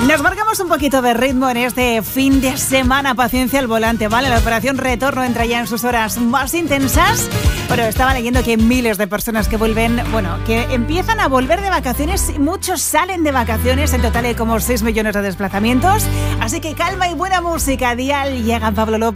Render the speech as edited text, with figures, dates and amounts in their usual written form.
Nos marcamos un poquito de ritmo en este fin de semana. Paciencia al volante, ¿vale? La operación retorno entra ya en sus horas más intensas. Pero estaba leyendo que hay miles de personas que vuelven, que empiezan a volver de vacaciones y muchos salen de vacaciones. En total hay como 6 millones de desplazamientos. Así que calma y buena música. Dial, llega Pablo López.